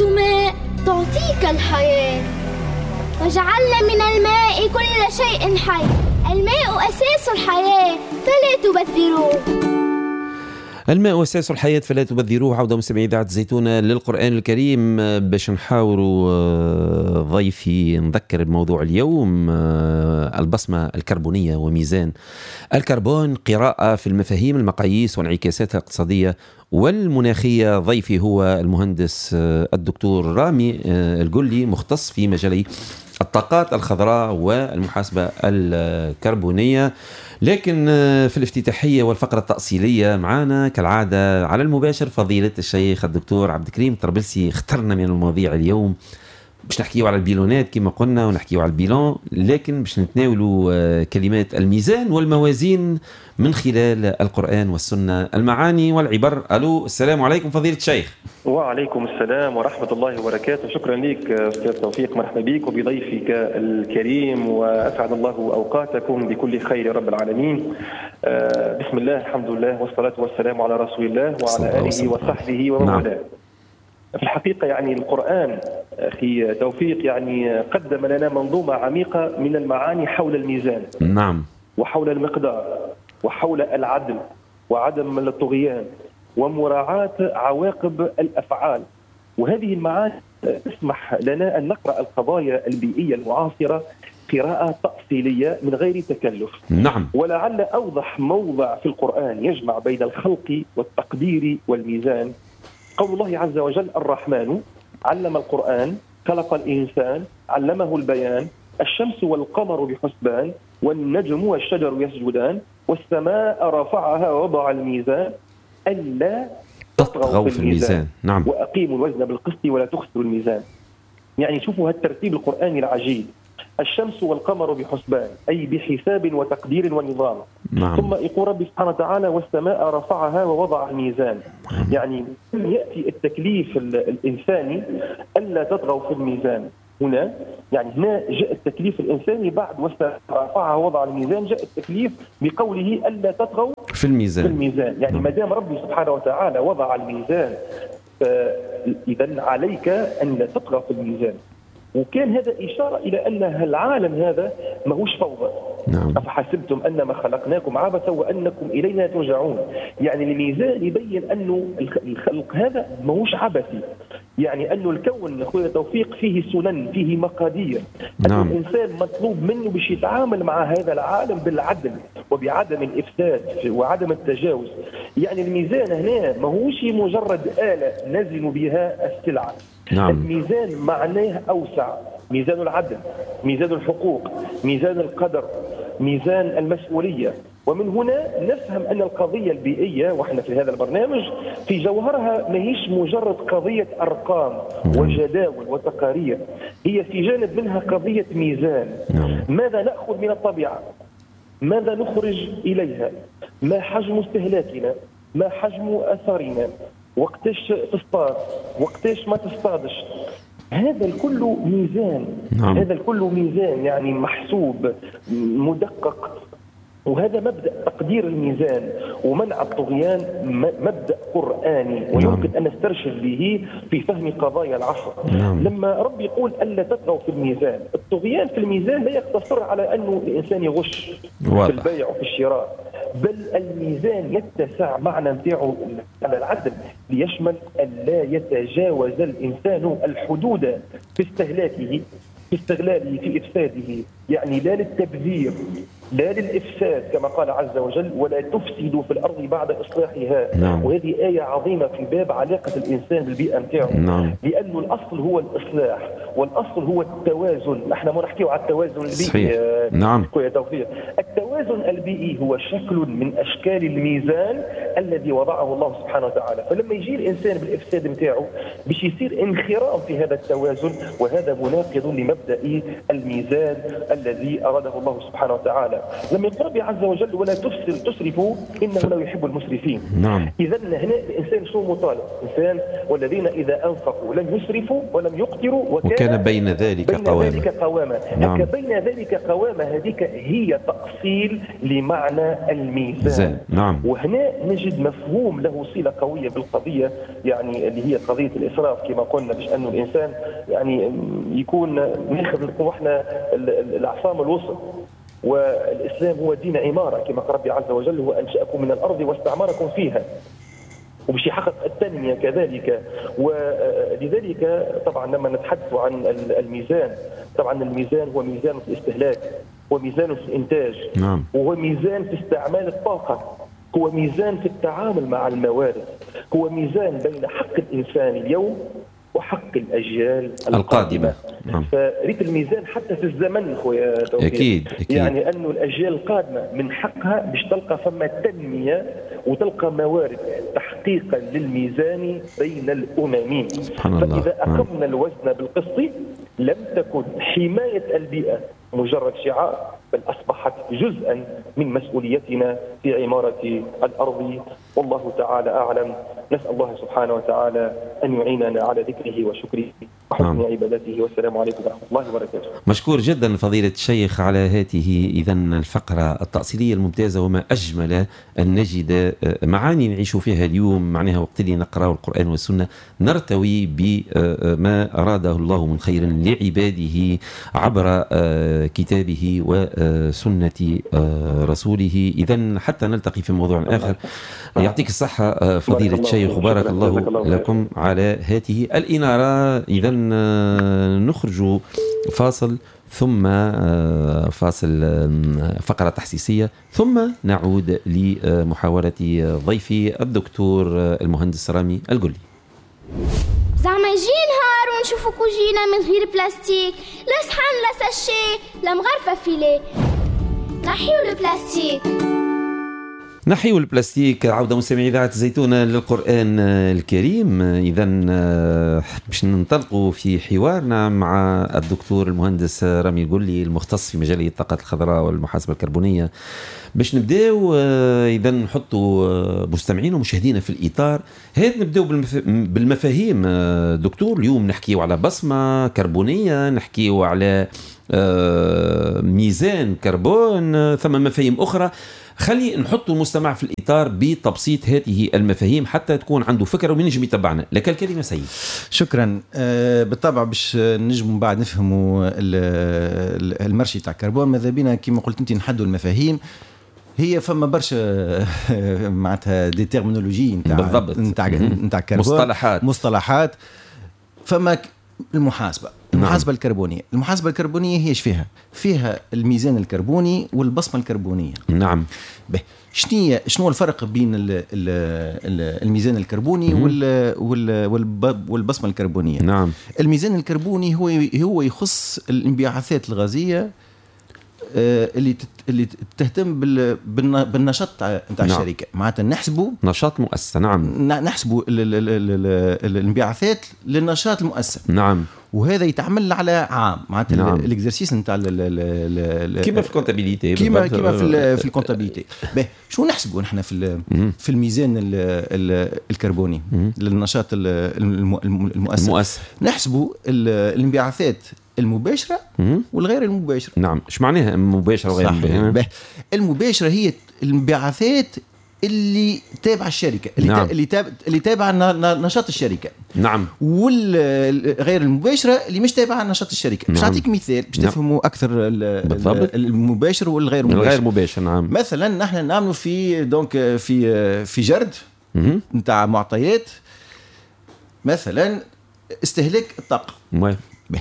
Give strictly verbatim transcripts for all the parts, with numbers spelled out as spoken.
ماء تعطيك الحياة، وجعلنا من الماء كل شيء حي. الماء أساس الحياة فلا تبذروه. الماء أساس الحياة فلا تبذروه. عودة مستمعي إذاعة الزيتونة للقرآن الكريم باش نحاوروا ضيفي نذكر بموضوع اليوم، البصمة الكربونية وميزان الكربون، قراءة في المفاهيم المقاييس وانعكاساتها الاقتصادية والمناخية. ضيفي هو المهندس الدكتور رامي القلي، مختص في مجال الطاقات الخضراء والمحاسبة الكربونية. لكن في الافتتاحية والفقرة التأصيلية معنا كالعادة على المباشر فضيلة الشيخ الدكتور عبد الكريم الطرابلسي. اخترنا من المواضيع اليوم باش نحكيوا على البيلونات كما قلنا ونحكيوا على البيلون، لكن باش نتناولوا كلمات الميزان والموازين من خلال القرآن والسنة، المعاني والعبر. ألو، السلام عليكم فضيلة الشيخ. وعليكم السلام ورحمة الله وبركاته. شكرا لك أستاذ توفيق، مرحبا بك وبضيفك الكريم، وأسعد الله أوقاتكم بكل خير رب العالمين. بسم الله، الحمد لله، والصلاة والسلام على رسول الله وعلى آله وصحبه ومن والاه. في الحقيقة يعني القرآن أخي توفيق يعني قدم لنا منظومة عميقة من المعاني حول الميزان، نعم، وحول المقدار، وحول العدل وعدم الطغيان ومراعاة عواقب الأفعال. وهذه المعاني تسمح لنا أن نقرأ القضايا البيئية المعاصرة قراءة تأصيلية من غير تكلف. نعم. ولعل أوضح موضع في القرآن يجمع بين الخلق والتقدير والميزان قول الله عز وجل: الرحمن علم القرآن خلق الإنسان علمه البيان، الشمس والقمر بحسبان، والنجم والشجر يسجدان، والسماء رفعها ووضع الميزان ألا تطغوا في الميزان. نعم. وأقيموا الوزن بالقسط ولا تخسروا الميزان. يعني شوفوا هالترتيب القرآني العجيب: الشمس والقمر بحسبان، أي بحساب وتقدير ونظام. نعم. ثم يقول ربي سبحانه وتعالى: والسماء رفعها ووضع الميزان. يعني يأتي التكليف الإنساني ألا تطغوا في الميزان. هنا يعني هنا جاء التكليف الإنساني بعد والسماء رفعها ووضع الميزان، جاء التكليف بقوله ألا تطغوا في الميزان. في الميزان. يعني ما دام ربي سبحانه وتعالى وضع الميزان إذا عليك أن لا تطغى في الميزان. وكان هذا إشارة إلى أن العالم هذا ماهوش فوضى. نعم. أفحسبتم أنما خلقناكم عبثا وأنكم إلينا ترجعون. يعني الميزان يبين أنه الخلق هذا ماهوش عبثي، يعني أنه الكون أخويا توفيق فيه سنن، فيه مقادير. نعم. أن الإنسان مطلوب منه باش يتعامل مع هذا العالم بالعدل وبعدم الإفساد وعدم التجاوز. يعني الميزان هنا ماهوش مجرد آلة نزن بها السلعة. نعم. الميزان معناه أوسع: ميزان العدل، ميزان الحقوق، ميزان القدر، ميزان المسؤولية. ومن هنا نفهم أن القضية البيئية، وإحنا في هذا البرنامج، في جوهرها ما هيش مجرد قضية أرقام وجداول وتقارير، هي في جانب منها قضية ميزان. ماذا نأخذ من الطبيعة؟ ماذا نخرج إليها؟ ما حجم استهلاكنا؟ ما حجم أثرنا؟ وقتاش تصطاد؟ وقتاش ما تصطادش؟ هذا الكل ميزان. نعم. هذا الكل ميزان يعني محسوب مدقق. وهذا مبدأ تقدير الميزان ومنع الطغيان مبدأ قرآني ويمكن أن نسترشد به في فهم قضايا العصر. نعم. لما رب يقول ألا تطغوا في الميزان، الطغيان في الميزان لا يقتصر على أنه الإنسان يغش واضح. في البيع وفي الشراء، بل الميزان يتسع معنى نتاعو على العدل ليشمل ألا يتجاوز الإنسان الحدود في استهلاكه، في استغلاله، في إفساده. يعني لا للتبذير، لا للإفساد كما قال عز وجل: ولا تفسدوا في الأرض بعد إصلاحها. نعم. وهذه آية عظيمة في باب علاقة الإنسان بالبيئة نتاعو. نعم. لأنه الأصل هو الإصلاح والأصل هو التوازن. نحن ما نحكيو على التوازن البيئي. نعم. يا توفيق، التوازن البيئي هو شكل من أشكال الميزان الذي وضعه الله سبحانه وتعالى. فلما يجي الإنسان بالإفساد نتاعو باش يصير انخراط في هذا التوازن، وهذا مناقض لمبدأ الميزان الذي أراده الله سبحانه وتعالى. لما يقول ربي عز وجل: ولا تفسر تسرفوا إنه لا يحب المسرفين. نعم. إذا هنا الإنسان شو مطالب؟ إنسان والذين إذا أنفقوا لم يسرفوا ولم يقتروا وكان, كان بين ذلك بين قوامة. ذلك قوامة. نعم. بين ذلك قوامة هذيك هي تأصيل لمعنى الميزان. نعم. وهنا نجد مفهوم له صلة قوية بالقضية يعني اللي هي قضية الإسراف كما قلنا، باش أنه الإنسان يعني يكون ناخذ احنا الأعصام الوسط. والإسلام هو دين عمارة كما قال ربي عز وجل، هو أنشأكم من الأرض واستعمركم فيها، وباش يحقق التنمية كذلك. ولذلك طبعا لما نتحدث عن الميزان، طبعا الميزان هو ميزان في الاستهلاك، وميزان في الإنتاج، نعم. وهو ميزان في استعمال الطاقة، هو ميزان في التعامل مع الموارد، هو ميزان بين حق الإنسان اليوم وحق الأجيال القادمة. نعم. فريت الميزان حتى في الزمن خويا توفيق، أكيد أكيد. يعني أنه الأجيال القادمة من حقها باش تلقى فما تنمية وتلقى موارد تحقيقا للميزان بين الأمم. سبحان الله. فإذا أقمنا الوزن بالقسط لم تكن حماية البيئة مجرد شعار، بل أصبحت جزءا من مسؤوليتنا في عمارة الأرض. والله تعالى أعلم. نسأل الله سبحانه وتعالى أن يعيننا على ذكره وشكره وحسن نعم. عبادته. والسلام عليكم ورحمة الله وبركاته. مشكور جدا فضيلة الشيخ على هذه إذن الفقرة التأصيلية الممتازة، وما أجمل أن نجد معاني نعيش فيها اليوم، معناها وقت اللي نقرأ القرآن والسنة نرتوي بما أراده الله من خير لعباده عبر كتابه وسنة رسوله. إذن حتى نلتقي في موضوع آخر. يعطيك الصحة فضيلة الشيخ وبارك الله لكم على هذه الإنارة. إذن نخرج فاصل، ثم فاصل فقرة تحسيسية، ثم نعود لمحاورة ضيفي الدكتور المهندس رامي القلي. زعما يجي نهار ونشوفوا كوجينا من غير بلاستيك، لا صحن لا ساشي لا مغرفة فيلي. نحيوا البلاستيك. نحيوا البلاستيك. عودة مستمعي إذاعة الزيتونة للقرآن الكريم. إذا باش ننطلقوا في حوارنا مع الدكتور المهندس رامي القلي المختص في مجال الطاقة الخضراء والمحاسبة الكربونية. باش نبداو إذا نحطوا مستمعين ومشاهدينا في الإطار هذا. نبداو بالمفاهيم دكتور. اليوم نحكيو على بصمة كربونية، نحكيو على ميزان كربون، ثم مفاهيم أخرى. خلي نحط المستمع في الإطار بتبسيط هذه المفاهيم حتى تكون عنده فكرة ومن ينجم يتبعنا. لك الكلمة سيد. شكرا. أه بالطبع باش نجم بعد نفهموا المرشي تاع الكربون، ماذا بينا كما قلت انت نحدوا المفاهيم. هي فما برشا معناتها دي تيرمينولوجي نتاع بالضبط نتاع نتاع الكربون، مصطلحات مصطلحات فما المحاسبة المحاسبة نعم. الكربونية المحاسبة الكربونية هي ايش فيها؟ فيها الميزان الكربوني والبصمة الكربونية. نعم. به شنو شنو الفرق بين ال ال الميزان الكربوني وال والبصمة الكربونية؟ نعم. الميزان الكربوني هو هو يخص الانبعاثات الغازية اللي اللي تهتم بالنشاط نتاع نعم. الشركه، معناتها نحسبوا نشاط مؤسسه. نعم. نحسبوا الانبعاثات للنشاط المؤسسه. نعم. وهذا يتعمل على عام، معناتها نعم. الاكزرسيس نتاع كيما في الكونتابيليتي، كيما كيما في في الكونتابيليتي. باهي شو نحسبوا نحن في في الميزان الكربوني للنشاط المؤسسه؟ المؤسسه نحسبوا الانبعاثات المباشرة والغير المباشرة. نعم. ايش معناها مباشرة وغير مباشرة؟ المباشرة هي الانبعاثات اللي تابعة الشركة، اللي نعم. اللي تابع اللي تابعة نشاط الشركة. نعم. والغير المباشرة اللي مش تابعة نشاط الشركة. باش نعطيك مثال باش تفهموا أكثر المباشر والغير مباشر. الغير مباشر. نعم. مثلا نحن نعملوا في دونك في في جرد نتاع معطيات، مثلا استهلاك الطاقة. مم.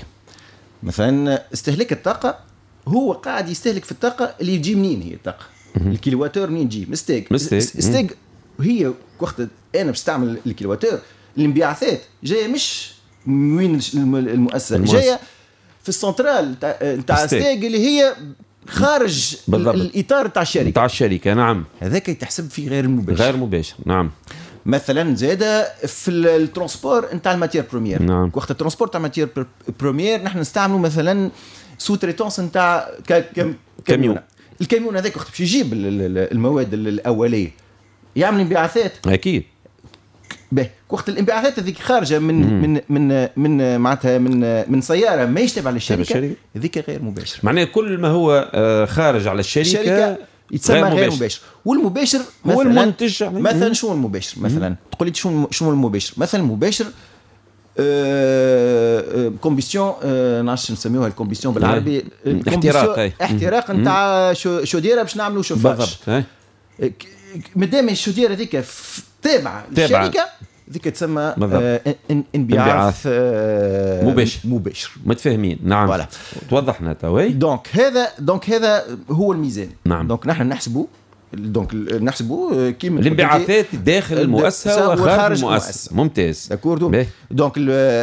مثلا استهلاك الطاقة هو قاعد يستهلك في الطاقة اللي يجي منين هي الطاقة؟ الكيلواتور منين يجي؟ مستيق مستيق هي وقت أنا بستعمل الكيلواتور الانبعاثات جاية مش وين المؤسسة، جاية في السنترال نتاع ستيق اللي هي خارج بالضبط. الإطار نتاع الشركة نتاع الشركة. نعم. هذاك يتحسب فيه غير مباشر. غير مباشر. نعم. مثلا زاده في الترانسبور نتاع الماتير بروميير. نعم. وقت الترانسبور تاع الماتير بروميير نحن نستعملوا مثلا سو تريتونس نتاع كاميون. الكاميون هذاك وقت باش يجيب المواد الاوليه يعمل انبعاثات. اكيد. باهي وقت الانبعاثات هذيك خارجه من مم. من من من معناتها من من سياره ما تابعه للشركه هذيك غير مباشر. معناها كل ما هو خارج على الشركه, الشركة يتسمى غير, غير مباشر. والمباشر هو المنتج يعني. مثلا شو المباشر مثلا تقول لي شو شو المباشر مثلا المباشر كومبيسيون نعرفش نسميوها الكومبيسيون بالعربي احتراق احتراق نتاع شوديره باش نعملوا شوفاج مادام الشوديره هذيك تابعه للشركه ذيك تسمى آه انبعاث آه مباشر مباشر متفاهمين. نعم فوالا توضحنا توي. دونك هذا دونك هذا هو الميزان. نعم. دونك نحن نحسبوا دونك نحسبوا كيما الانبعاثات داخل المؤسسه وخارج المؤسسه. ممتاز داكور. دونك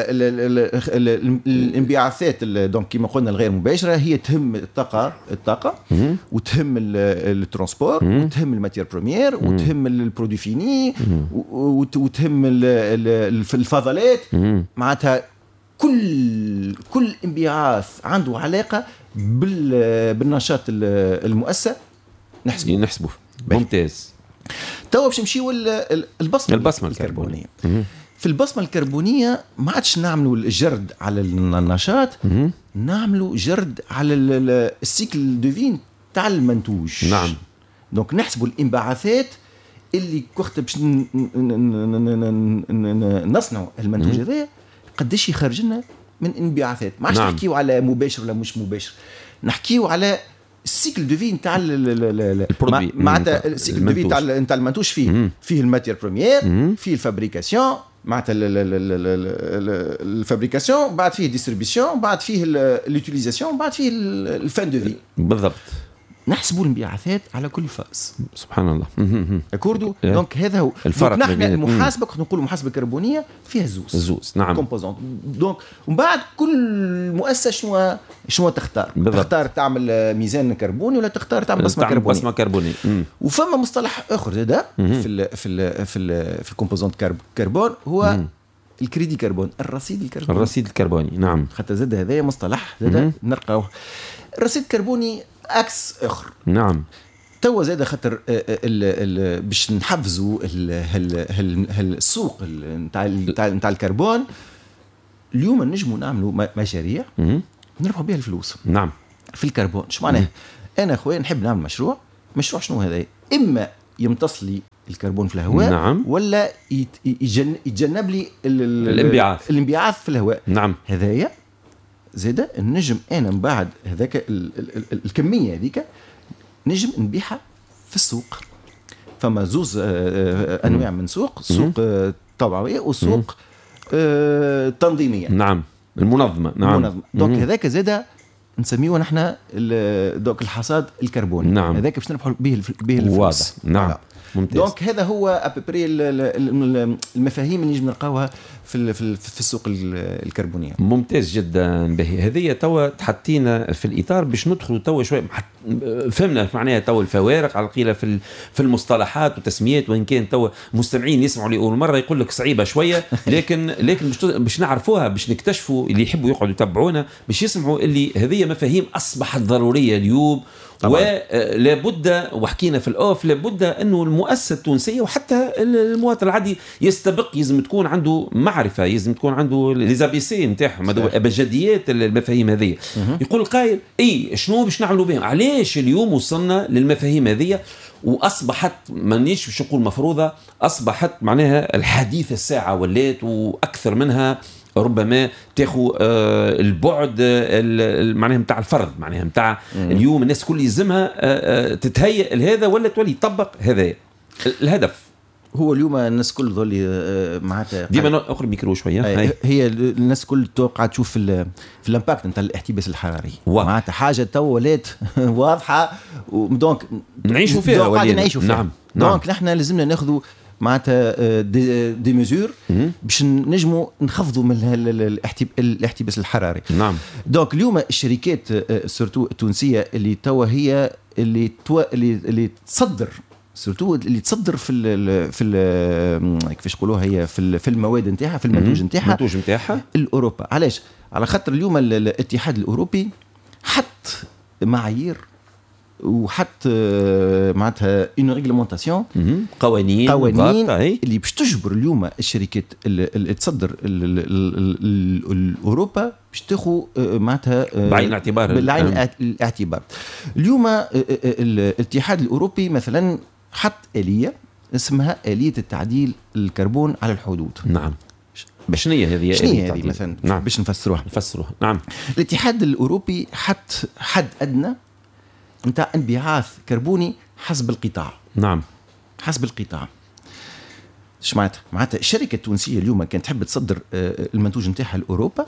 الانبعاثات دونك كيما قلنا الغير مباشره هي تهم الطاقه الطاقه وتهم الترونسبور وتهم الماتير بروميير وتهم البرودوي فيني وتهم الفضلات معناتها كل كل انبعاث عنده علاقه بالنشاط المؤسسه نحسبه نحسبه. ممتاز. توا باش نمشيو البصمه البصمه الكربونيه. في البصمه الكربونيه ما عادش نعملوا الجرد على النشاط نعملوا جرد على السيكل دوفين تاع المنتوج. نعم. دونك نحسبوا الانبعاثات اللي وقت باش نصنعوا المنتوج هذا قداش يخرج لنا من انبعاثات. ما عادش نحكيو على مباشر ولا مش مباشر نحكيو على السيكل دو في نتاع البرودوي معناتها السيكل دو في نتاع نتاع المنتوج فيه مم. فيه الماتير بروميير فيه الفابريكاسيون معناتها الفابريكاسيون بعد فيه ديستريبيسيون بعد فيه اليوتيليزاسيون بعد فيه الفان دو في. بالضبط. نحسبوا الانبعاثات على كل فاز. سبحان الله. اكوردو. دونك هذا هو الفرق. نحن المحاسبه كنا نقولوا محاسبه كربونيه فيها زوز زوز. نعم. كومبوزونت. دونك ومن بعد كل مؤسسه شنو شنو تختار بالضبط. تختار تعمل ميزان كربوني ولا تختار تعمل بصمه كربونيه. بصمه كربونيه. وفما مصطلح اخر زاده في ال في ال في ال في الكومبوزونت كربون هو مم. الكريدي كربون الرصيد الكربوني. الرصيد الكربوني. نعم. خاطر زاد هذا مصطلح زاد نلقاوه. الرصيد الكربوني اكس اخر. نعم. توا زاد خاطر باش نحفزوا السوق نتاع نتاع الكربون اليوم نجموا نعملوا مشاريع نربحوا بها الفلوس. نعم. في الكربون شو معناه؟ انا اخويا نحب نعمل مشروع مشروع شنو هذا؟ اما يمتص لي الكربون في الهواء. نعم. ولا يتجنب لي الانبعاث الانبعاث في الهواء. نعم. هذايا زاده النجم انا من بعد هذاك الكميه هذيك نجم نبيعها في السوق. فما زوز انواع من سوق سوق طوعيه وسوق تنظيميه. نعم. المنظمه. نعم. المنظمه. دونك هذاك زاده نسميه نحن دوك الحصاد الكربوني. نعم. هذاك باش نربحوا به به الفلوس. واضح. نعم. ممتاز. دونك هذا هو ابري المفاهيم اللي نجم نلقاوها في في السوق الكربونيه. ممتاز جدا. به هذه توا تحطينا في الاطار باش ندخلوا توا شوي فهمنا معناها توا الفوارق على قيله في في المصطلحات والتسميات وان كان توا مستمعين يسمعوا لاول مره يقول لك صعيبه شويه لكن لكن باش نعرفوها باش نكتشفوا اللي يحبوا يقعدوا يتبعونا باش يسمعوا اللي هذه مفاهيم اصبحت ضروريه اليوم. ولا بد وحكينا في الاوف لابد انه المؤسسه التونسيه وحتى المواطن العادي يستبق يلزم تكون عنده معرفه يلزم تكون عنده ليزابيسي نتاعهم ابجديات المفاهيم هذه. يقول القائل اي شنو باش نعملوا بهم علاش اليوم وصلنا للمفاهيم هذه واصبحت مانيش باش نقول مفروضه اصبحت معناها الحديث الساعه ولات واكثر منها ربما تاخذ آه البعد آه معناها نتاع الفرض معناها نتاع اليوم الناس كل يلزمها آه تتهيأ لهذا ولا تولي تطبق هذا الهدف. هو اليوم الناس كل ذولي معناتها ديما اقرب ميكرو شويه. هي, هي الناس كل توقع تشوف في في الامباكت نتاع الاحتباس الحراري معناتها حاجه تو ولات واضحه دونك نعيشوا فيها ولا نعيشوا فيها. نعم. دونك نحن لازمنا ناخذوا معناتها دي, دي ميزور باش نجموا نخفضوا من الاحتباس الحراري. نعم. دونك اليوم الشركات سورتو التونسيه اللي توا هي اللي توا اللي, اللي تصدر سورتو اللي تصدر في ال في ال كيفاش يقولوها هي في في المواد نتاعها في المنتوج نتاعها المنتوج نتاعها الاوروبا. علاش؟ على خاطر اليوم الاتحاد الاوروبي حط معايير وحط معناتها اون ريغلمونتاسيون قوانين قوانين اللي باش تجبر اليوم الشركات اللي تصدر اوروبا باش تاخذ معناتها بعين الاعتبار بعين الاعتبار. اليوم الاتحاد الاوروبي مثلا حط آلية اسمها آلية التعديل الكربون على الحدود. نعم. شنو هي هذه؟ شنو هي هذه مثلا؟ نعم. باش نفسروها نفسروها. نعم. الاتحاد الاوروبي حط حد ادنى نتاع انبعاث كربوني حسب القطاع. نعم. حسب القطاع. ايش معناتها؟ معناتها الشركه التونسيه اليوم كانت تحب تصدر المنتوج نتاعها لاوروبا،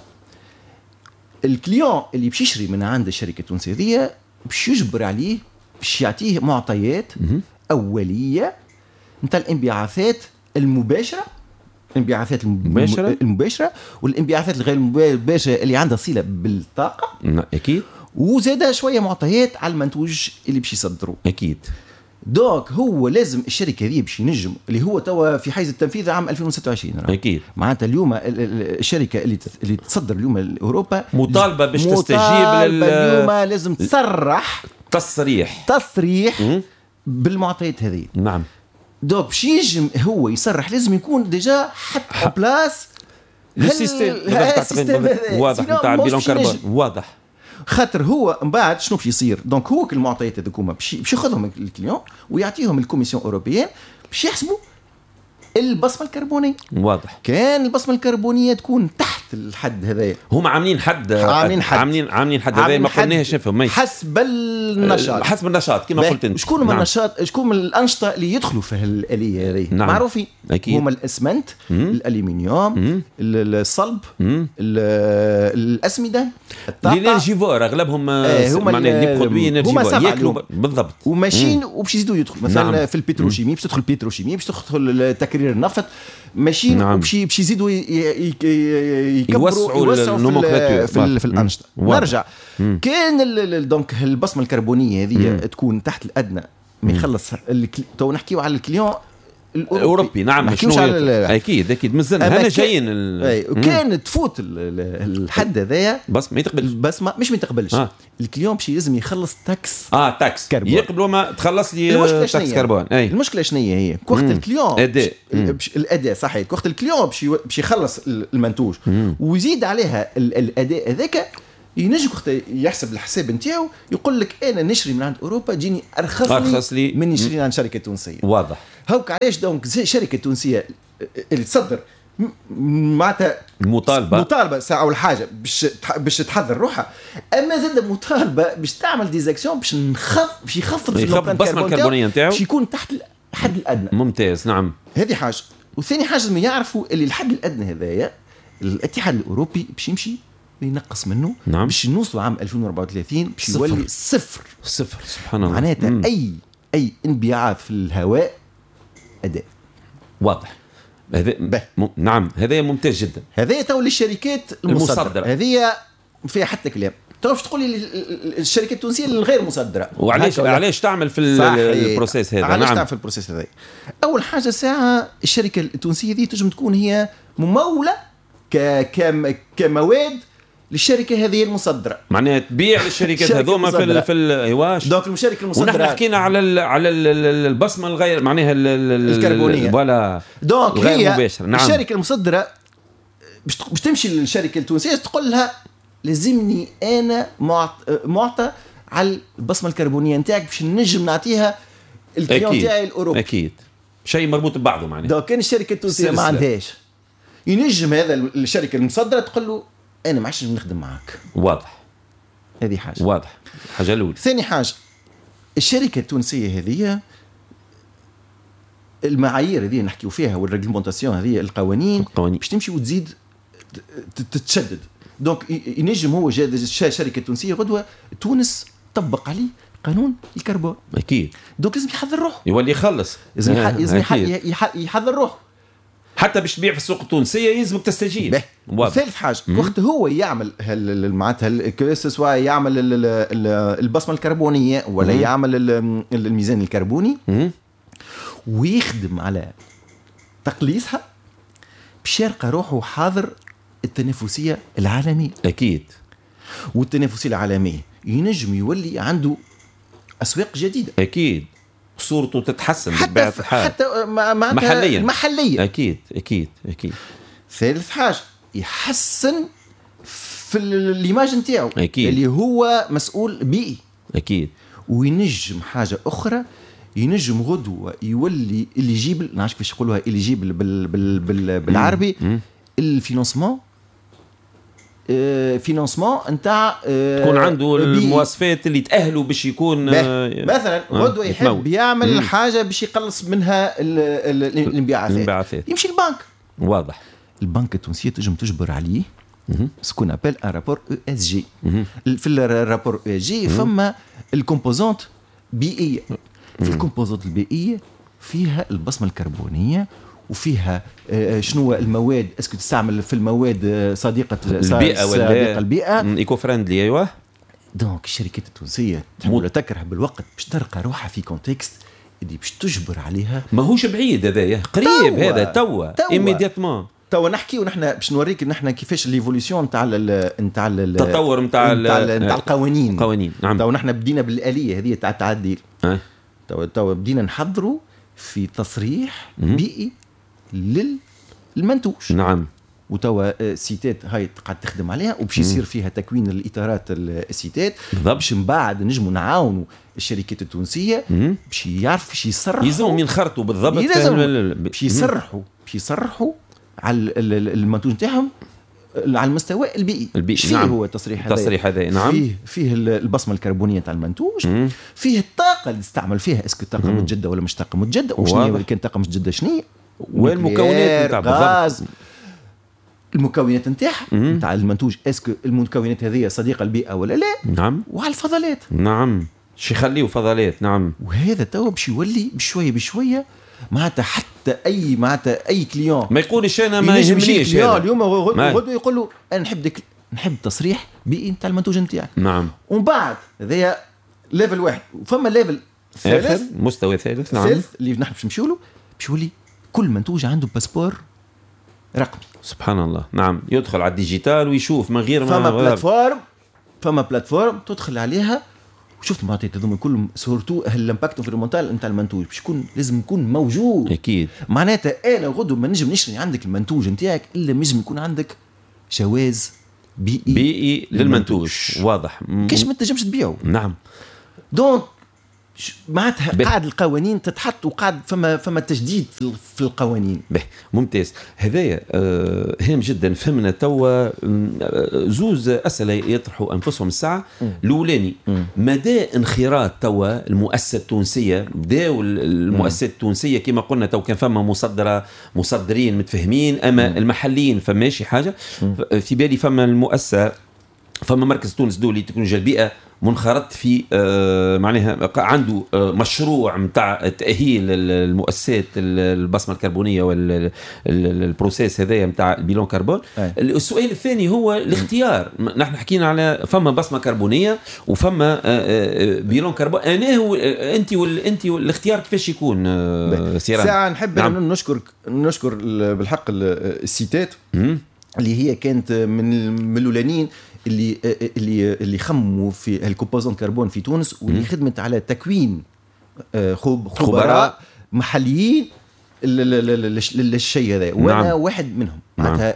الكليون اللي باش يشري من عند الشركه التونسيه دي باش يجبر عليه باش يعطيه معطيات اوليه نتاع الانبعاثات المباشره، الانبعاثات المباشره المباشره والانبعاثات الغير المباشره اللي عندها صله بالطاقه. اكيد. وزاد شويه معطيات على المنتوج اللي باش يصدروا. اكيد. دوك هو لازم الشركه هذه باش ينجم اللي هو توا في حيز التنفيذ عام ألفين وستة وعشرين. اكيد. معناتها اليوم الشركه اللي اللي تصدر اليوم لاوروبا مطالبه باش تستجيب لل اليوم لازم تصرح تصريح تصريح م? بالمعطيات هذه. نعم. دوك باش ينجم هو يصرح لازم يكون ديجا حتى او بلاص السيستم واضح نتاع البيلون كربون واضح. خاطر هو من بعد شنو باش يصير؟ دونك هو المعطيات هذوكما باش ياخذهم الكليون ويعطيهم الكوميسيون اوروبيين باش يحسبوا البصمه الكربونيه. واضح. كان البصمه الكربونيه تكون تحت الحد هذايا. هما عاملين حد عاملين حد عاملين عاملين حد هذايا ما قلناهاش نفهم حسب النشاط. حسب النشاط كما قلت انت. شكون من النشاط شكون من الانشطه اللي يدخلوا في الاليه هذه؟ نعم. معروفين. أكيد. هما الاسمنت، الالومنيوم، الصلب، الاسمده، الطاقه، الانرجيفور اغلبهم معناها لي برودوي انرجيفور ياكلوا بالضبط وماشيين وباش يزيدوا يدخلوا مثلا. نعم. في البتروشيمي باش تدخل البتروشيمي باش تدخل تكرير النفط ماشيين. نعم. وباش باش يزيدوا يكبروا يوسعوا في, في, في الانشطه. نرجع كان دونك البصمه الكربونيه هذه تكون تحت الادنى ما يخلص تو نحكيو على الكليون الاوروبي. نعم. شنو اكيد اكيد مازلنا هنا جايين وكان تفوت الحد هذايا بس ما يتقبلش بس ما مش ما يتقبلش. آه. الكليون باش لازم يخلص تاكس. اه تاكس كربون. يقبلوا ما تخلص لي تاكس كربون. اي المشكله شنو هي؟ وقت الكليون اداء الاداء صحيح وقت الكليون باش باش يخلص المنتوج مم. ويزيد عليها الاداء هذاك ينجم وقت يحسب الحساب نتاعو يقول لك انا نشري من عند اوروبا جيني ارخص, أرخص لي من نشري عند شركه تونسيه. واضح. هاوك علاش دونك شركه تونسيه اللي تصدر معناتها مطالبه مطالبه ساعه اول حاجه باش باش تحضر روحها، اما زاد مطالبه باش تعمل ديزاكسيون باش نخف باش يخفض في البصمه الكربونيه نتاعو باش يكون تحت الحد الادنى. ممتاز. نعم. هذه حاجه. وثاني حاجه لازم يعرفوا اللي الحد الادنى هذايا الاتحاد الاوروبي باش يمشي ينقص منه. نعم. باش نوصلوا عام ألفين وأربعة وثلاثين باش يولي صفر صفر. سبحان الله. معناتها مم. اي اي انبعاث في الهواء اداء. واضح. هذا م... نعم هذا ممتاز جدا. هذا تو للشركات المصدره هذه فيها حتى كلام. تعرف تقول لي الشركات التونسيه الغير مصدره وعلاش علاش تعمل في البروسيس هذا؟ علاش نعم. تعمل في البروسيس هذا؟ اول حاجه ساعه الشركه التونسيه دي تنجم تكون هي مموله ك كم... كمواد للشركه هذه المصدره، معناها تبيع للشركات هذوما في ال في الايواش. دونك المشاركه المصدره ونحن حكينا على ال على ال البصمه الغير معناها الكربونيه ولا دونك غير مباشر. نعم. الشركه المصدره باش تمشي للشركه التونسيه تقول لها لازمني انا معطى على البصمه الكربونيه نتاعك باش نجم نعطيها الكليون تاعي الاوروبي. اكيد شيء مربوط ببعضه معناها. دونك كان الشركه التونسيه ما عندهاش ينجم هذا الشركه المصدره تقول له انا ما عادش نخدم معك. واضح. هذه حاجه. واضح. حاجه الاولى. ثاني حاجه الشركه التونسيه هذه المعايير هذه نحكيو فيها والريغلمونتاسيون هذه القوانين باش تمشي وتزيد تتشدد. دونك ينجم هو جا شركه تونسيه غدوه تونس طبق عليه قانون الكربون. اكيد. دونك لازم يحضر روحه يولي يخلص. لازم لازم يحضر روحه حتى باش تبيع في السوق التونسيه يلزمك تستجيب. ثالث حاجه وقت هو يعمل معناتها سواء يعمل البصمه الكربونيه ولا مم. يعمل الميزان الكربوني مم. ويخدم على تقليصها باش يلقى روحه حاضر التنافسيه العالميه. اكيد. والتنافسيه العالميه ينجم يولي عنده اسواق جديده اكيد صورته تتحسن حتى الحال. حتى محليا محليا اكيد اكيد اكيد. ثالث حاجه يحسن في الايماج نتاعو اللي هو مسؤول بيئي اكيد. وينجم حاجه اخرى ينجم غدوه يولي اللي يجيب نعرفش كيفاش يقولوها اللي يجيب بال بال بال بالعربي الفينانسمون فينانسمون نتاع تكون عنده المواصفات اللي تأهلوا باش يكون مثلا غدوه يحب يعمل مم. حاجه باش يقلص منها الانبعاثات يمشي البنك. واضح. البنك التونسيه تنجم تجبر عليه سكون ابل ان رابور او اس جي. في الرابور او اس جي فما الكومبوزونت بيئيه. في الكومبوزونت البيئيه فيها البصمه الكربونيه وفيها شنو المواد اسكو تستعمل في المواد صديقه البيئه ولا صديقه البيئه ايكو فريندلي. ايوه. دونك الشركات التونسيه تحاول تكره بالوقت باش تلقى روحها في كونتكست اللي باش تجبر عليها. ماهوش بعيد هذايا قريب هذا توا ايميدياتمون. توا نحكي ونحن باش نوريك نحن كيفاش ليفوليسيون نتاع نتاع التطور نتاع نتاع القوانين. القوانين نعم. توا نحن بدينا بالآلية هذه تاع التعديل. أه. توا توا بدينا نحضروا في تصريح م- بيئي للمنتوج. نعم. وتوا سيتات هاي قاعد تخدم عليها وباش يصير فيها تكوين الاطارات السيتات باش من بعد نجموا نعاونوا الشركات التونسيه باش يعرفوا باش يصرحوا يلزمهم ينخرطوا بالضبط باش يصرحوا باش يصرحوا على المنتوج نتاعهم على المستوى البيئي. البيئي فيه نعم. هو التصريح هذا التصريح هذا نعم. فيه فيه البصمه الكربونيه تاع المنتوج مم. فيه الطاقه اللي تستعمل فيها اسكو طاقه متجدده ولا مش طاقه متجدده وشنو هي كان طاقه متجدده شنو والمكونات نتاع بالضبط المكونات نتاعها نتاع المنتوج اسكو المكونات هذه صديقه البيئه ولا لا. نعم. وعلى الفضلات نعم شي يخليوا فضلات. نعم. وهذا تو باش يولي بشويه بشويه معناتها حتى اي معناتها اي كليون ما يقولش انا ما يهمنيش هذا اليوم غدوه يقول له انا نحب ديك نحب تصريح بيئي نتاع المنتوج نتاعك. نعم. ومن بعد هذايا ليفل واحد وفما ليفل ثالث مستوى ثالث. نعم. ثالث اللي نحن باش نمشيو له باش يولي كل منتوج عنده باسبور رقمي. سبحان الله. نعم. يدخل على الديجيتال ويشوف من غير ما فما بلاتفورم فما بلاتفورم تدخل عليها وشفت المعطيات هذوما كلهم سورتو الامباكت انفيرمونتال نتاع المنتوج باش يكون لازم يكون موجود. اكيد. معناتها انا غدو ما نجم نشري عندك المنتوج نتاعك الا نجم يكون عندك جواز بيئي بيئي للمنتوج. واضح. كيش ما تنجمش تبيعه. نعم. دونك معناتها قاعد القوانين تتحط وقاعد فما فما تجديد في القوانين. به ممتاز. هذايا آه هام جدا. فهمنا توا زوز اسئله يطرحوا انفسهم الساعه. الاولاني مدى انخراط توا المؤسسه التونسيه بداو المؤسسات التونسيه كما قلنا تو كان فما مصدره مصدرين متفاهمين اما مم. المحليين فماشي حاجه. مم. في بالي فما المؤسسه فما مركز تونس دولي تكنولوجيا البيئه منخرط في آه معناها عنده آه مشروع متاع تأهيل المؤسسات البصمة الكربونية والبروسيس هذايا متاع البيلون كربون. أي. السؤال الثاني هو الاختيار. نحن حكينا على فما بصمة كربونية وفما آه بيلون كربون. أنا هو أنت وأنت الاختيار كيفاش يكون آه سيران؟ ساعة نحب نعم. نشكر نشكر بالحق السيتات اللي هي كانت من من الأولانيين اللي اللي اللي خموا في الكومبوزونت كربون في تونس واللي خدمت على تكوين خبراء محليين للشيء هذا وانا نعم. واحد منهم. معناتها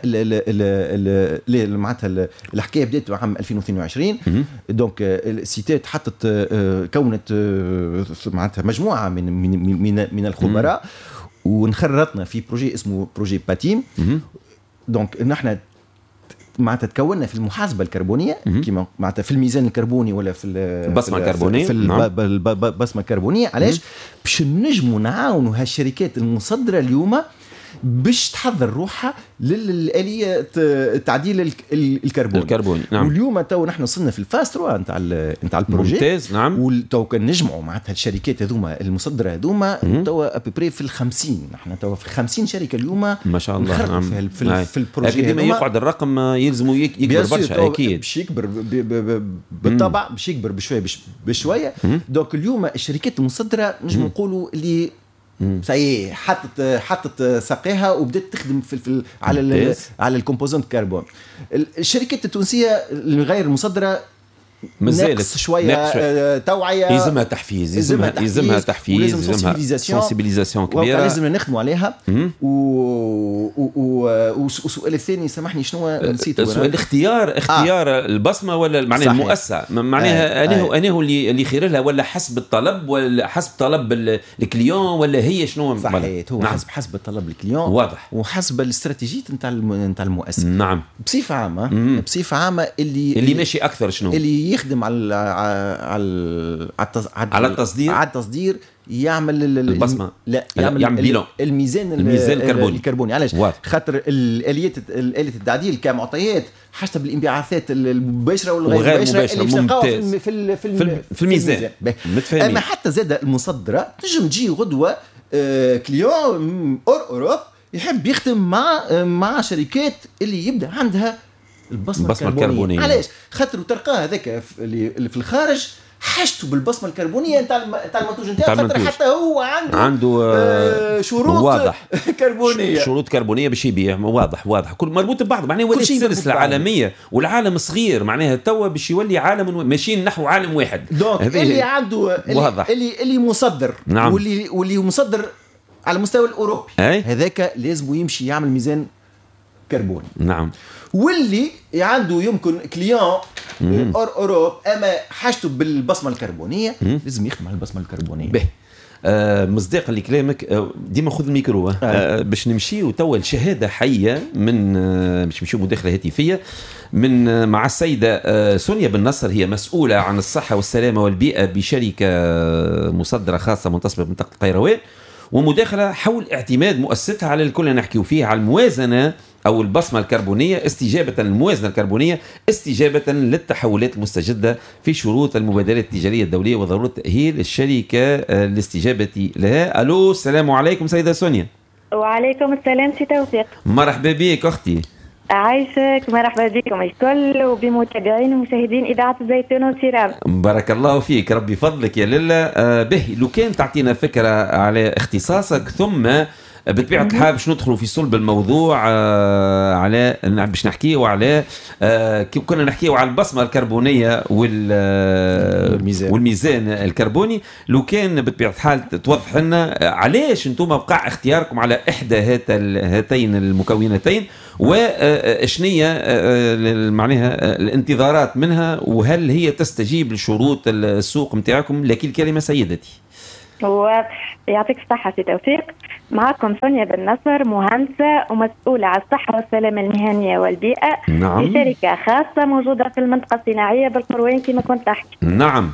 معناتها الحكايه بدات عام ألفين واثنين وعشرين. دونك السيتات حطت كونت معناتها مجموعه من من من, من الخبراء ونخرطنا في بروجي اسمه بروجي باتيم. دونك نحن معناتها تكوننا في المحاسبه الكربونيه كيما معناتها في الميزان الكربوني ولا في البصمه الكربونيه في البصمه الكربونيه. علاش باش نجموا نعاونوا هالشركات المصدره اليوم باش تحضر روحها للآلية تعديل الكربون الكربوني. نعم. واليوم تو نحن وصلنا في الفاز ثلاثة نتاع نتاع البروجي. ممتاز. نعم. وتو كان نجمعوا معناتها الشركات هذوما المصدره هذوما تو ابري في الخمسين. نحن تو في خمسين شركه اليوم ما شاء الله. نعم. في, في, في البروجي ديما يقعد الرقم يلزموا يكبر برشا. اكيد باش يكبر بالطبع باش يكبر بشويه بشويه. دونك اليوم الشركات المصدره نجم نقولوا اللي صحيح حطت حطت ساقيها وبدات تخدم في, في على على الكومبوزونت كربون. الشركات التونسيه الغير المصدره ناقص شويه آه توعيه، يلزمها تحفيز، يلزمها يلزمها تحفيز، يلزمها سنسيبيليزاسيون كبيره، لازم نخدموا عليها. والسؤال الثاني سامحني شنو نسيته؟ السؤال اختيار اختيار آه. البصمه ولا معناها المؤسسه، معناها انه آه. انه اللي اللي خير لها ولا حسب الطلب ولا حسب طلب الكليون ولا هي شنو؟ صحيح، هو نعم. حسب حسب طلب الكليون واضح، وحسب الاستراتيجيات نتاع نتاع المؤسسه. نعم بصفه عامه مم. بصفه عامه اللي اللي ماشي اكثر شنو؟ اللي يخدم على على على التصدير على التصدير يعمل البصمه، لا يعمل, يعمل بيلون الميزان الميزان الكربوني الكربوني علاش؟ خاطر الاليات الاليه التعديل كمعطيات حسب الانبعاثات المباشره والغير مباشره اللي تلقاوها في في في, في الميزان. اما حتى زاد المصدره تنجم تجي غدوه آه كليون اور اوروب يحب يخدم مع آه مع شركات اللي يبدا عندها البصمه, البصمة الكربونيه. الكربونيه علاش؟ خاطر تلقاه هذاك اللي في الخارج حاجته بالبصمه الكربونيه نتاع نتاع المنتوج نتاعو، خاطر حتى هو عنده عنده آه شروط واضح كربونيه شروط كربونيه باش يبيع، واضح واضح كل مربوط ببعض، معناها ولات السلسله العالميه والعالم صغير، معناها توا باش يولي عالم ماشيين نحو عالم واحد. دونك اللي عنده اللي, اللي اللي مصدر نعم. واللي واللي مصدر على المستوى الاوروبي هذاك لازم يمشي يعمل ميزان كربوني. نعم. واللي عنده يمكن كليون اور اوروب اما حاجته بالبصمه الكربونيه مم. لازم يخدم على البصمه الكربونيه. به آه مصداقا لكلامك آه ديما خذ الميكرو آه. آه باش نمشيو توا لشهاده حيه من آه باش نمشيو مداخله هاتفيه من آه مع السيده آه سونيا بن نصر، هي مسؤوله عن الصحه والسلامه والبيئه بشركه مصدره خاصه منتصبه بمنطقه القيروان، ومداخله حول اعتماد مؤسستها على الكل نحكيو فيه على الموازنه أو البصمة الكربونية استجابة للموازنة الكربونية، استجابة للتحولات المستجدة في شروط المبادلات التجارية الدولية وضرورة تأهيل الشركة للاستجابة لها. ألو السلام عليكم سيدة سونيا. وعليكم السلام سي توفيق. مرحبا بك أختي. عايشك، مرحبا بكم الكل وبمتابعين ومشاهدين إذاعة الزيتون والسيرام. بارك الله فيك، ربي فضلك يا لله. آه به لو كان تعطينا فكرة على اختصاصك ثم بطبيعة الحال باش ندخلوا في صلب الموضوع آه على باش نحكيوا على آه كنا نحكيوا على البصمة الكربونية والميزان والميزان الكربوني. لو كان بطبيعة الحال توضح لنا علاش انتم وقع اختياركم على إحدى هاتين المكونتين وشنية معناها الانتظارات منها، وهل هي تستجيب لشروط السوق متاعكم؟ لكن الكلمة سيدتي. يعطيك الصحة سي توفيق. معكم سونيا بن نصر، مهندسة ومسؤولة على الصحة والسلامة المهنية والبيئة. نعم. في شركة خاصة موجودة في المنطقة الصناعية بالقروين كما كنت تحكي. نعم.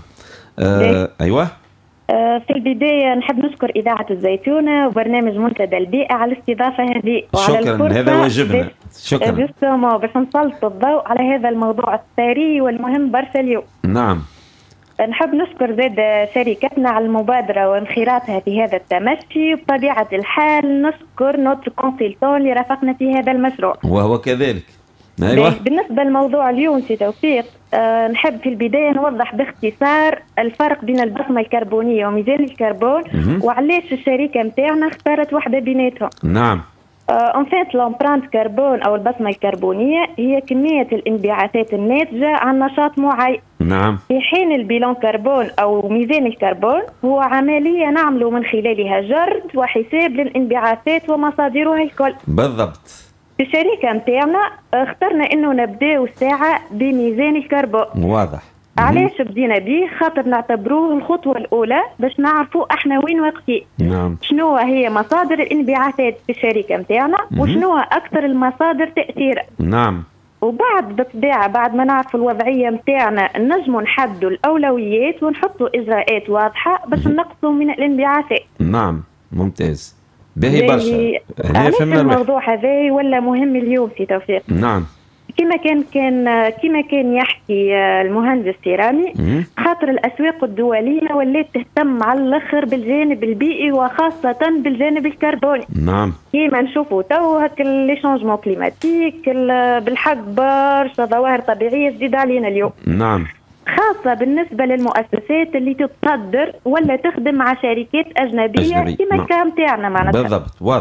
آه أيوة. آه في البداية نحب نشكر إذاعة الزيتونة وبرنامج منتدى البيئة على الاستضافة هذه وعلى شكرا، هذا واجبنا. شكرا. باش نسلط الضوء على هذا الموضوع الثري والمهم برشا اليوم. نعم. نحب نشكر زاد شركتنا على المبادرة وانخراطها في هذا التمشي، وبطبيعة الحال نشكر نوتر كونسلتون اللي رافقنا في هذا المشروع وهو كذلك. أيوة. بالنسبة للموضوع اليوم سي توفيق، أه نحب في البداية نوضح باختصار الفرق بين البصمة الكربونية وميزان الكربون وعلاش الشركة متاعنا اختارت واحدة بيناتهم. نعم. ان فيت لومبرانت كربون او البصمه الكربونيه هي كميه الانبعاثات الناتجه عن نشاط معين. نعم. في حين البيلون كربون او ميزان الكربون هو عمليه نعمل من خلالها جرد وحساب للانبعاثات ومصادرها الكل. بالضبط. في الشركه نتاعنا اخترنا انه نبداو الساعه بميزان الكربون. واضح. علاش بدينا به؟ خاطر نعتبروه الخطوة الأولى باش نعرفوا احنا وين واقفين. نعم. شنو هي مصادر الانبعاثات في الشركة متاعنا وشنو أكثر المصادر تأثيرا. نعم. وبعد بالطبيعة بعد ما نعرفوا الوضعية متاعنا نجموا نحدوا الأولويات ونحطوا إجراءات واضحة باش نقصوا من الانبعاثات. نعم ممتاز. باهي برشا. علاش الموضوع هذا ولا مهم اليوم في توفيق؟ نعم. كما كان كان كما كان يحكي المهندس سيرامي، خاطر الاسواق الدوليه ولات تهتم على الاخر بالجانب البيئي وخاصه بالجانب الكربوني. نعم. كيما نشوفوا تو هك لي شونجمون كليماتيك بالحق برشا ظواهر طبيعيه جديده علينا اليوم. نعم. خاصه بالنسبه للمؤسسات اللي تتصدر ولا تخدم مع شركات اجنبيه, أجنبية. كما نعم. كان تاعنا معناتها. بالضبط واضح.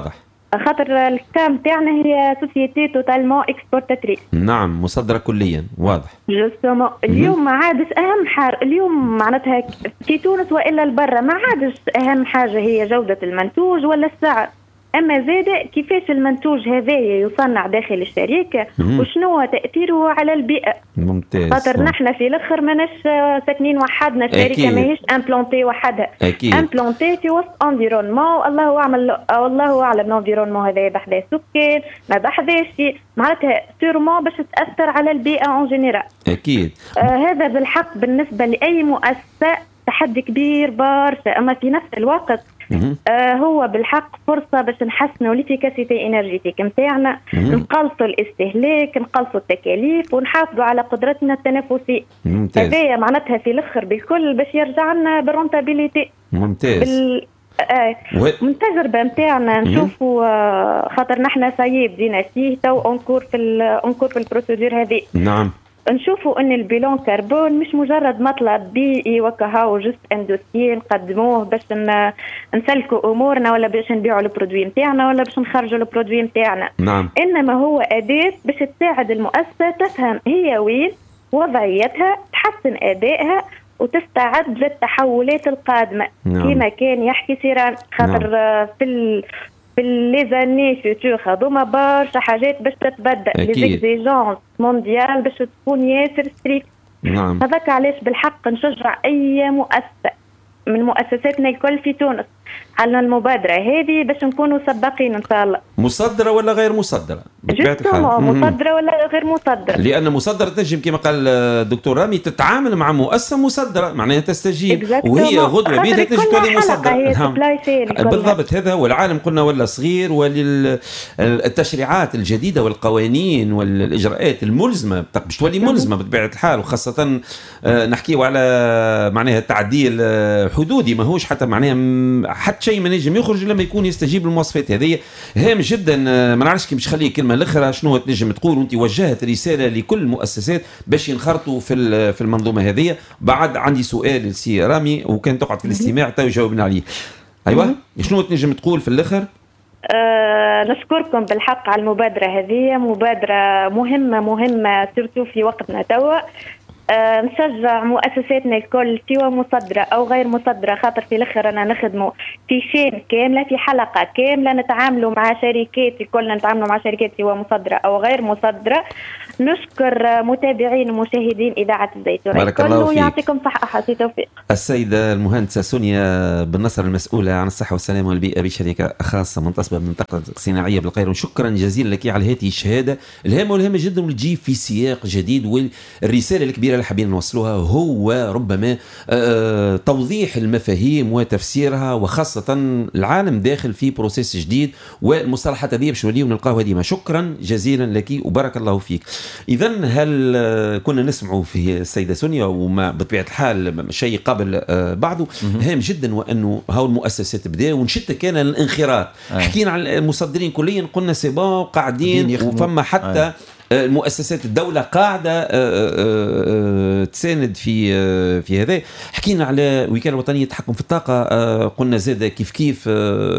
خاطر الكام تاعنا هي سوسيتي توتالمون اكسبورتاتريس. نعم مصدره كليا واضح. جوستومون اليوم ما عادش اهم حاجه اليوم معناتها في تونس والا البرة ما عادش اهم حاجه هي جوده المنتوج ولا السعر، اما زاده كيفاش المنتوج هذايا يصنع داخل الشركه وشنو تاثيره على البيئه. ممتاز. خاطر نحن في الاخر ماناش ساكنين وحدنا، الشركه ماهيش امبلونتي وحدها، امبلونتي في وسط انفيرونمون الله اعلم والله اعلم الانفيرونمون هذا بحذا سكان ما بحذاش معناتها سيرمون باش تاثر على البيئه اون جينيرال. اكيد. آه هذا بالحق بالنسبه لاي مؤسسه تحدي كبير برشا، اما في نفس الوقت آه هو بالحق فرصة باش نحسنوا ليفيكاسيتي انرجيتيك نتاعنا، نقلصوا الاستهلاك، نقلصوا التكاليف ونحافظوا على قدرتنا التنافسية. هذايا معناتها في الاخر بالكل باش يرجع لنا بالرونتابيليتي. ممتاز. بال... آه من التجربة نتاعنا نشوفوا آه خاطر نحن سايب بدينا فيه تو اونكور في اونكور في البروسيدور هذه. نعم. نشوفوا ان البيلون كربون مش مجرد مطلب بيئي وكهاو جست ان دوسيي نقدموه باش نسلكوا امورنا ولا باش نبيعوا البرودوي نتاعنا ولا باش نخرجوا البرودوي نتاعنا. نعم. انما هو اداه باش تساعد المؤسسه تفهم هي وين وضعيتها، تحسن ادائها وتستعد للتحولات القادمه. نعم. كما كان يحكي سيران خاطر نعم. في ال في لي زاني فيوتور هذوما برشا حاجات باش تتبدل، لي زيكزيجونس مونديال باش تكون ياسر ستريكت. نعم. هذاك علاش بالحق نشجع اي مؤسسه من مؤسساتنا الكل في تونس على المبادره هذه باش نكونوا سباقين ان شاء الله. مصدره ولا غير مصدره؟ مصدره ولا غير مصدره؟ لان مصدره تنجم كما قال الدكتور رامي تتعامل مع مؤسسه مصدره معناها تستجيب وهي غدوه بيدها تنجم تولي مصدره. بالضبط هذا هو العالم قلنا ولا صغير، وللتشريعات الجديده والقوانين والاجراءات الملزمه باش تولي ملزمه بطبيعه الحال، وخاصه نحكيو على معناها تعديل حدودي ماهوش حتى معناها حتى شيء ما نجم يخرج لما يكون يستجيب للمواصفات هذه. هام جدا ما نعرفش كي باش نخلي كلمه الاخرى شنو تنجم تقول وانت وجهت رساله لكل المؤسسات باش ينخرطوا في في المنظومه هذه. بعد عندي سؤال لسي رامي وكان تقعد في الاستماع تو جاوبنا عليه. ايوه شنو تنجم تقول في الاخر؟ أه نشكركم بالحق على المبادره هذه، مبادره مهمه مهمه سيرتو في وقتنا توا. أه نشجع مؤسساتنا الكل سواء مصدرة أو غير مصدرة، خاطر في الآخر أنا نخدمه في شين كاملة في حلقة كاملة نتعاملوا مع شركات الكل، نتعاملوا مع شركات سواء مصدرة أو غير مصدرة. نشكر متابعين ومشاهدين إذاعة الزيتون الكل ويعطيكم صحة حسي توفيق. السيدة المهندسة سونيا بن نصر المسؤولة عن الصحة والسلامة والبيئة بشركة خاصة منتصبة بالمنطقة الصناعية بالقاهرة، شكرا جزيلا لك على هذه الشهادة الهامة والهامة جدا واللي في سياق جديد. والرسالة الكبيرة اللي حابين نوصلوها هو ربما توضيح المفاهيم وتفسيرها، وخاصة العالم داخل في بروسيس جديد والمصطلحات هذه باش نوليو نلقاوها ديما. شكرا جزيلا لك وبارك الله فيك. إذا هل كنا نسمعوا في السيدة سونيا وما بطبيعة الحال شيء قبل بعضه هام جدا، وأنه هاو المؤسسات بدأ ونشت كان الانخراط. حكينا عن المصدرين كليا قلنا سيبان قاعدين وفما حتى آه. المؤسسات الدولة قاعدة تساند في في هذا. حكينا على الوكالة الوطنية للتحكم في الطاقة، قلنا زاد كيف كيف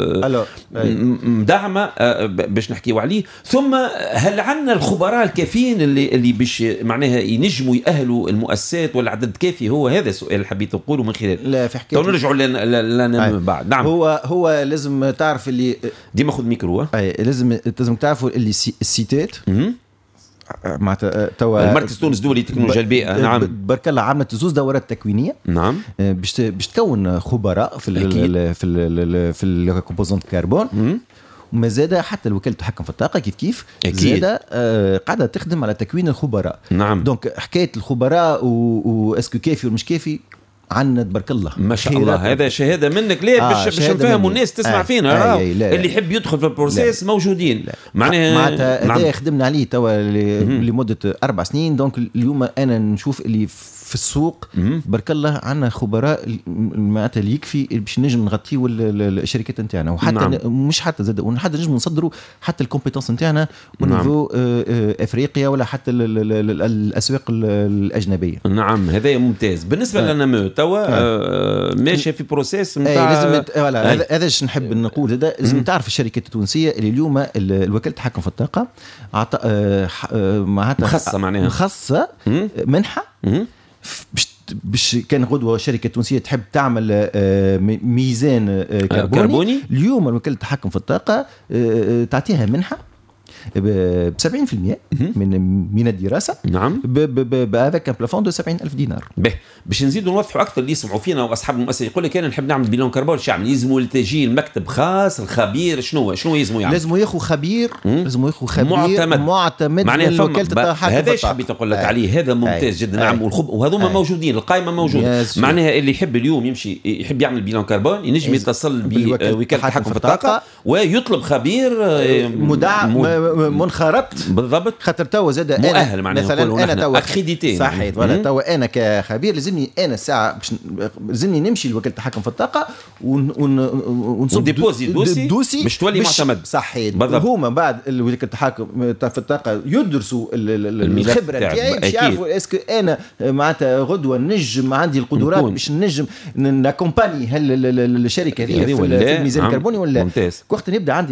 مدعمة باش نحكيو عليه. ثم هل عندنا الخبراء الكافيين اللي اللي باش معناها ينجموا يأهلوا المؤسسات ولا عدد كافي؟ هو هذا السؤال حبيت نقوله من خلال. لا في حكاية نرجعوا لنا بعد. نعم هو هو لازم تعرف اللي ديما خذ ميكرو. اي لازم لازم تعرفوا اللي السيتات معناتها توا المركز تونس الدولي لتكنولوجيا البيئة. نعم بارك الله عملت زوز دورات تكوينيه. نعم باش باش تكون خبراء في ال في ال في الكومبوزونت كربون. وما زاد حتى الوكاله التحكم في الطاقه كيف كيف زاد آه قاعده تخدم على تكوين الخبراء. نعم دونك حكايه الخبراء واسكو كافي ولا مش كافي عنا تبارك الله ما شاء الله. هذا شهاده منك ليه باش آه باش نفهموا الناس تسمع آه فينا. آه آه اللي يحب يدخل في البروسيس موجودين معناها معناتها هذا نعم. خدمنا عليه توا لمده اربع سنين. دونك اليوم انا نشوف اللي في السوق بارك الله عنا خبراء معناتها اللي يكفي باش نجم نغطيو الشركات نتاعنا، وحتى نعم. مش حتى زاد وحتى نجم نصدروا حتى الكومبيتونس نتاعنا ونفو نعم. افريقيا ولا حتى الاسواق الاجنبيه. نعم هذا ممتاز بالنسبه لنا. توا آه ماشيه في بروسيس نتاع لازم فوالا هذا هذا اش نحب نقول هذا لازم تعرف الشركات التونسيه اللي اليوم الوكاله التحكم في الطاقه عط... معناتها مخصصه معناها مخصصه منحه باش باش كان غدوه شركه تونسيه تحب تعمل ميزان كربوني, كربوني. اليوم الوكاله التحكم في الطاقه تعطيها منحه ب سبعين بالمئة من من الدراسه نعم بهذاك بلافون دو سبعين ألف دينار. به باش نزيدوا نوضحوا اكثر اللي يسمعوا فينا واصحاب المؤسسه يقول لك انا نحب نعمل بيلون كربون شو يعمل؟ يلزموا يلتجي المكتب خاص الخبير شنو شنو يلزموا يعمل؟ لازم ياخذ خبير لازم ياخذ خبير معتمد معتمد من وكاله التحكم. هذا ايش حبيت نقول لك عليه هذا ممتاز جدا نعم وهذوما موجودين القائمه موجوده معناها اللي يحب اليوم يمشي يحب يعمل بيلون كربون ينجم يتصل بوكاله التحكم في الطاقه ويطلب خبير مدعم منخرط بالضبط خاطر توا زاد انا مؤهل معناها مثلا انا توا اكريديتي صحيح ولا توا انا كخبير لازمني انا الساعه باش لازمني نمشي لوكاله التحكم في الطاقه ونصب ديبوزي دوسي باش تولي معتمد صحيح هما بعد وكاله التحكم في الطاقه يدرسوا الخبره تاعي باش يعرفوا اسكو انا معناتها غدوه نجم عندي القدرات باش نجم ناكومباني الشركه هذه في الميزان الكربوني ولا وقت نبدا عندي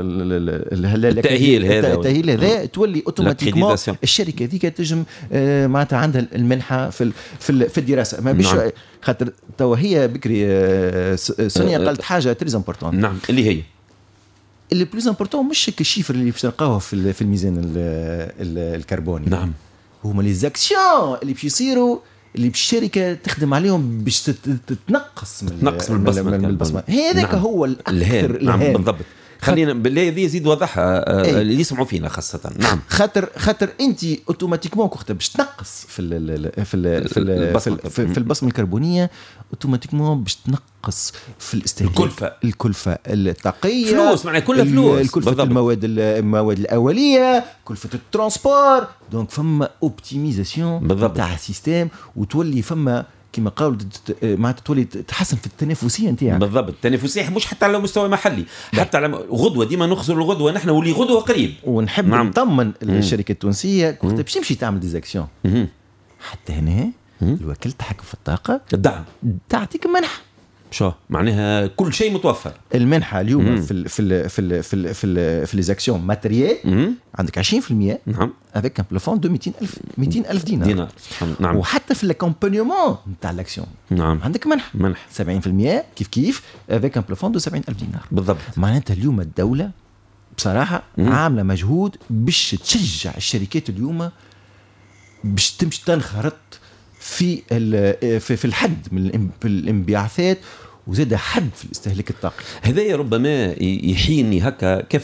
التاهيل هذا التاهيل هذا تولي اوتوماتيكمون الشركه هذيك تنجم آه معناتها عندها المنحه في في في الدراسه ما بيش نعم. خاطر توا هي بكري آه سونيا قالت حاجه تريز امبورطون نعم اللي هي اللي بلوز امبورطون مش الشيفر اللي باش نلقاوه في في الميزان ال ال الكربوني نعم هما لي زاكسيون اللي باش يصيروا اللي الشركه تخدم عليهم باش تتنقص من تنقص من البصمه, من البصمة. هذاك نعم. هو الاكثر نعم بالضبط خلينا بالله هذه يزيد وضحها أيه. اللي يسمعوا فينا خاصه نعم خاطر خاطر انت اوتوماتيكمون وقتها باش تنقص في ال في ال في ال في, ال في, في البصمه الكربونيه اوتوماتيكمون باش تنقص في الاستهلاك الكلفه الكلفه الطاقيه فلوس معناها كلها فلوس الكلفه بالضبط. المواد المواد الاوليه كلفه الترانسبور دونك فما اوبتيميزاسيون تاع السيستم وتولي فما كما قالوا معناتها تولي تحسن في التنافسيه نتاعك بالضبط التنافسيه مش حتى على مستوى محلي حتى على غدوه ديما نخسر الغدوه نحن ولي غدوه قريب ونحب نعم. نطمن الشركه التونسيه وقت باش تمشي تعمل ديزاكسيون حتى هنا الوكاله التحكم في الطاقه الدعم تعطيك منحه شو معناها كل شيء متوفر المنحه اليوم مم. في ال في ال في ال في ال في, ال في ليزاكسيون ماتريال عندك عشرين بالمئة نعم افيك ان بلافون دو مئتين ألف مئتين ألف دينار دينار نعم وحتى في الاكومبانيومون نتاع الاكسيون نعم عندك منحه منح سبعين بالمئة كيف كيف افيك ان بلافون دو سبعين ألف دينار بالضبط معناتها اليوم الدوله بصراحه مم. عامله مجهود باش تشجع الشركات اليوم باش تمشي تنخرط في في في الحد من الانبعاثات وزاد حد في الاستهلاك الطاقي هذا ربما يحيني هكا كيف